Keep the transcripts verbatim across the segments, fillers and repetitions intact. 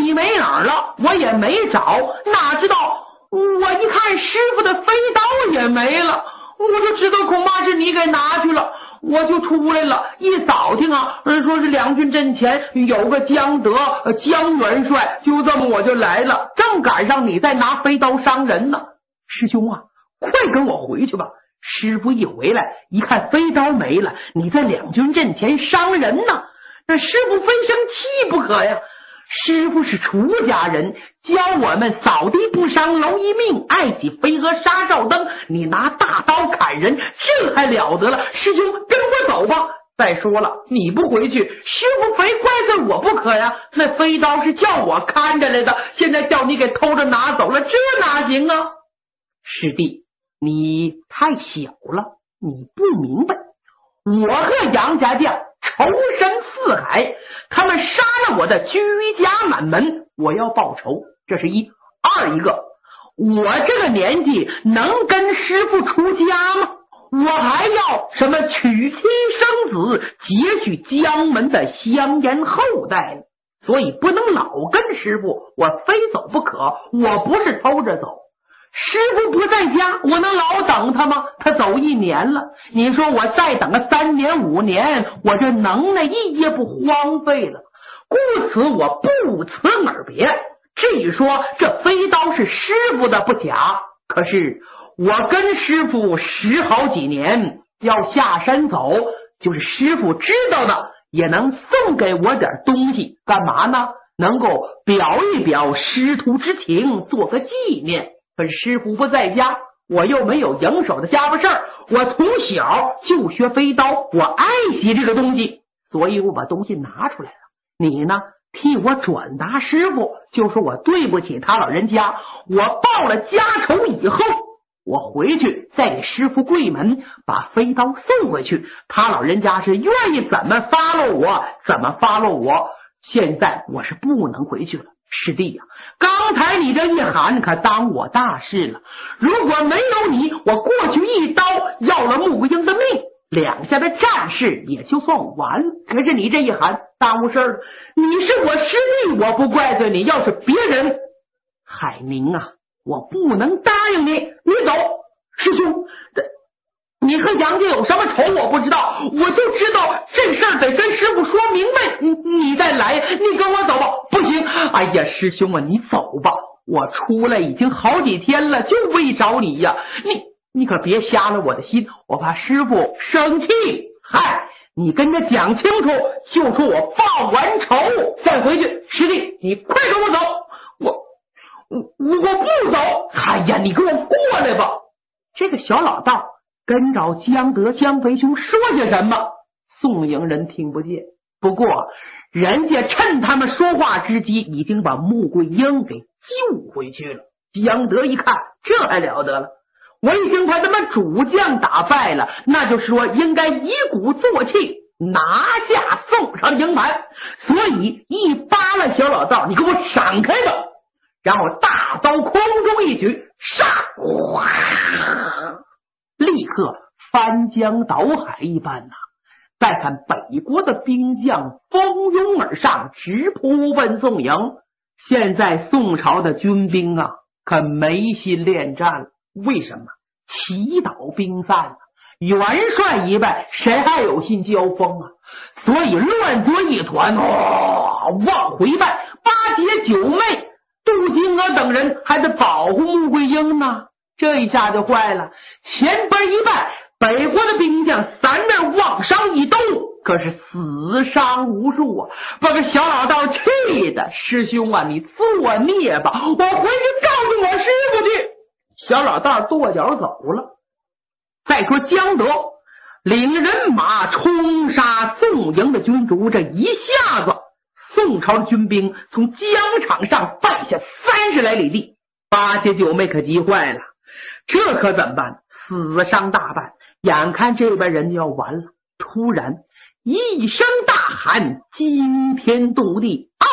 你没影了，我也没找，哪知道我一看师傅的飞刀也没了，我就知道恐怕是你给拿去了，我就出来了。一扫听啊，说是两军阵前有个江德江元帅，就这么我就来了，正赶上你在拿飞刀伤人呢。师兄啊，快跟我回去吧。师傅一回来一看飞刀没了，你在两军阵前伤人呢，那师傅非生气不可呀。师傅是出家人，教我们扫地不伤蝼蚁命，爱惜飞蛾杀照灯，你拿大刀砍人，这还了得了。师兄跟我走吧。再说了，你不回去，师傅非怪罪我不可呀。那飞刀是叫我看着来的，现在叫你给偷着拿走了，这哪行啊。师弟，你太小了，你不明白，我和杨家将仇深似海，他们杀了我的居家满门，我要报仇，这是一。二一个，我这个年纪能跟师傅出家吗？我还要什么娶妻生子，结许江门的香烟后代，所以不能老跟师傅，我非走不可。我不是偷着走，师傅不在家，我能老等他吗？他走一年了，你说我再等个三年五年，我这能耐一夜不荒废了。故此我不辞而别。至于说这飞刀是师傅的不假，可是我跟师傅十好几年，要下山走，就是师傅知道的也能送给我点东西，干嘛呢？能够表一表师徒之情，做个纪念。可是师傅不在家，我又没有营手的家伙事儿，我从小就学飞刀，我爱惜这个东西，所以我把东西拿出来了。你呢，替我转达师傅，就说我对不起他老人家，我报了家仇以后，我回去再给师傅跪门，把飞刀送回去，他老人家是愿意怎么发落我怎么发落我。现在我是不能回去了。师弟呀、啊，刚才你这一喊可当我大事了，如果没有你，我过去一刀要了穆桂英的命，两下的战事也就算完了。可是你这一喊耽误事儿了，你是我师弟，我不怪罪你，要是别人，海宁啊，我不能答应你，你走。师兄，你和杨家有什么仇我不知道，我就知道这事儿得跟师傅说明白，你你再来，你跟我走吧。不行，哎呀，师兄啊，你走吧，我出来已经好几天了，就为找你呀，你你可别瞎了我的心，我怕师傅生气。嗨，你跟他讲清楚，就说我报完仇再回去。师弟，你快跟我走。我我我不走。哎呀，你跟我过来吧。这个小老道跟着江德江肥兄说些什么，宋营人听不见。不过人家趁他们说话之机，已经把穆桂英给救回去了。江德一看，这还了得了，我已经把他们主将打败了，那就是说应该一鼓作气拿下宋朝的营盘，所以一扒拉小老道，你给我闪开吧。然后大刀空中一举，杀！哇！立刻翻江倒海一般呐、啊！再看北国的兵将蜂拥而上，直扑奔宋营。现在宋朝的军兵啊，可没心恋战了。为什么？祈祷兵散了，元帅一败，谁还有心交锋啊？所以乱作一团，哦，往回败。八姐九妹杜金娥等人还得保护穆桂英呢，这一下就坏了。前边一败，北国的兵将三面往上一兜，可是死伤无数啊！把个小老道气的，师兄啊，你作孽吧！我回去告诉我师傅去。小老道跺脚走了。再说江德领人马冲杀宋营的军卒，这一下子宋朝的军兵从疆场上败下三十来里地。八姐九妹可急坏了，这可怎么办？死伤大半，眼看这边人就要完了。突然一声大喊，惊天动地！啊！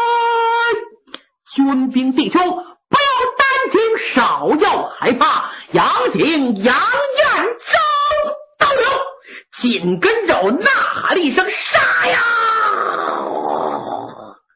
军兵弟兄，不要担惊，少要害怕，扬警扬燕招到了！紧跟着呐喊了一声：杀呀！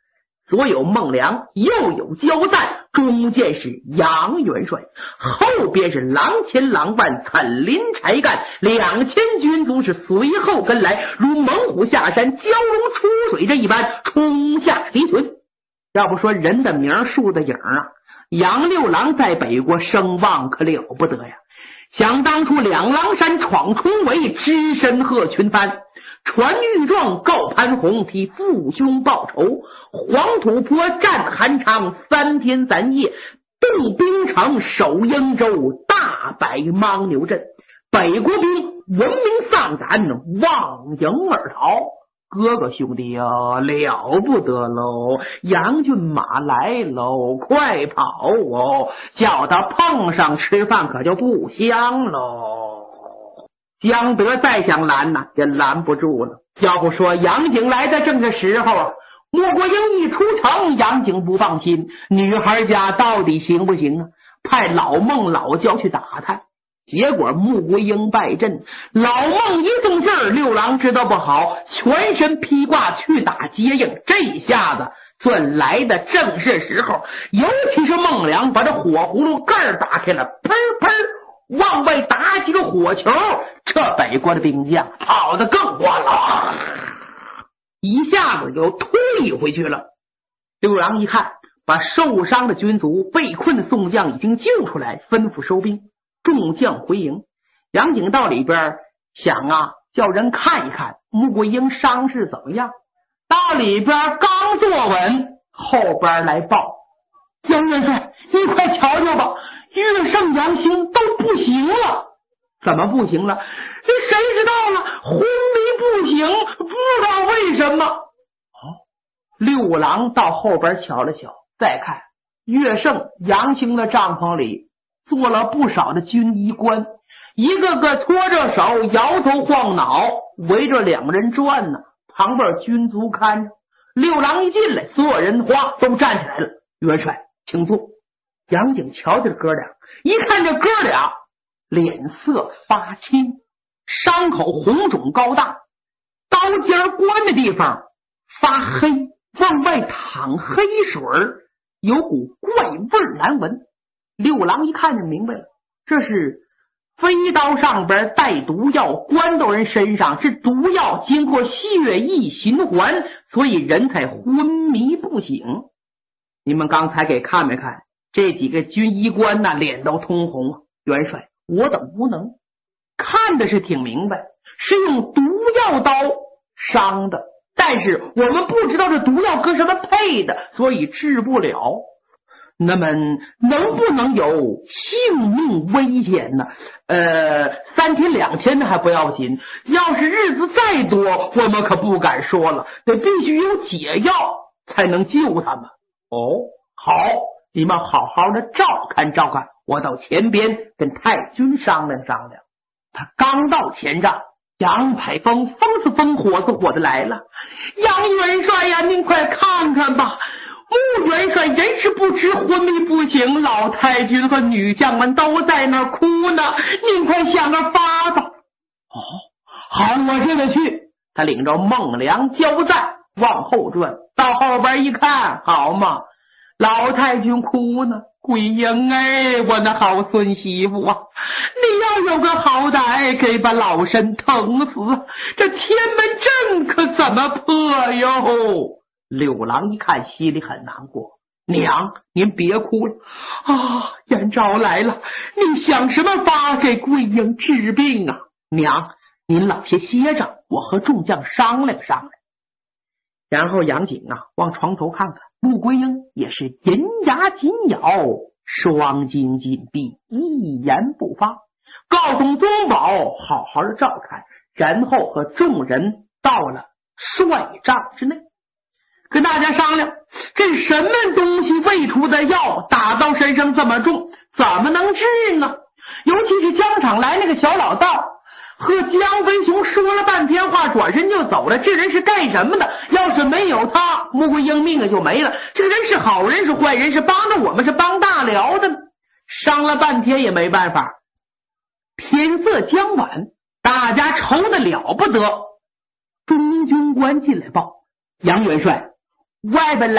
左有孟良，右有焦赞，中间是杨元帅，后边是郎前郎万、岑林、柴干，两千军卒是随后跟来，如猛虎下山，蛟龙出水这一般冲下敌群。要不说人的名树的影啊，杨六郎在北国声望可了不得呀！想当初两狼山闯重围，只身贺群藩，传御状告潘洪，替父兄报仇，黄土坡战韩昌，三天三夜渡冰城，守英州，大败牦牛镇，北国兵闻名丧胆，望营而逃。哥哥兄弟呀、哦，了不得喽！杨骏马来喽，快跑哦！叫他碰上吃饭可就不香喽。江德再想拦呐，也拦不住了。要不说杨景来的正是时候啊！穆国英一出城，杨景不放心，女孩家到底行不行啊？派老孟老焦去打探。结果穆国英败阵，老孟一动劲儿，六郎知道不好，全身披挂去打接应。这下子算来的正是时候，尤其是孟良把这火葫芦盖打开了，喷喷往外打几个火球，这北国的兵将跑得更欢了，一下子又退回去了。六郎一看，把受伤的军卒、被困的宋将已经救出来，吩咐收兵，众将回营。杨景到里边想啊，叫人看一看穆桂英伤势怎么样。到里边刚坐稳，后边来报：杨元帅，你快瞧瞧吧，岳胜、杨兴都不行了。怎么不行了？这谁知道了？昏迷不醒，不知道为什么。哦，六郎到后边瞧了瞧，再看岳胜、杨兴的帐篷里坐了不少的军医官，一个个拖着手，摇头晃脑，围着两人转呢。旁边军卒看着。六郎一进来，所有人哗都站起来了。元帅，请坐。杨景瞧着哥俩，一看这哥俩脸色发青，伤口红肿高大，刀尖关的地方发黑，往外淌黑水，有股怪味难闻。六郎一看就明白了，这是飞刀上边带毒药，关到人身上，这毒药经过血液循环，所以人才昏迷不醒。你们刚才给看没看这几个军医官呐，脸都通红啊！元帅，我等无能，看的是挺明白，是用毒药刀伤的，但是我们不知道这毒药跟什么配的，所以治不了。那么能不能有性命危险呢？呃，三天两天的还不要紧，要是日子再多，我们可不敢说了，得必须有解药才能救他们。哦，好，你们好好的照看照看，我到前边跟太君商量商量。他刚到前帐，杨排风风是风火是火的来了。杨元帅呀，您快看看吧，穆元帅人是不知，昏迷不醒，老太君和女将们都在那儿哭呢，您快想个法子。哦，好，我这就去。他领着孟良、焦赞往后转，到后边一看，好嘛，老太君哭呢。桂英哎，我那好孙媳妇啊，你要有个好歹，给把老身疼死，这天门阵可怎么破哟？六郎一看，心里很难过。娘，您别哭了啊！燕昭来了，您想什么法给桂英治病啊？娘，您老些歇着，我和众将商量商量。然后杨景啊，往床头看看，穆桂英也是银牙紧咬，双睛紧闭，一言不发，告诉宗保好好的照看，然后和众人到了帅帐之内，跟大家商量，这什么东西喂出的药打到身上这么重，怎么能治呢？尤其是疆场来那个小老道，和江文雄说了半天话，转身就走了。这人是干什么的？要是没有他，穆桂英命就没了。这个人是好人是坏人，是帮着我们是帮大辽的。商了半天也没办法。天色将晚，大家愁得了不得。中军官进来报，杨元帅，外边来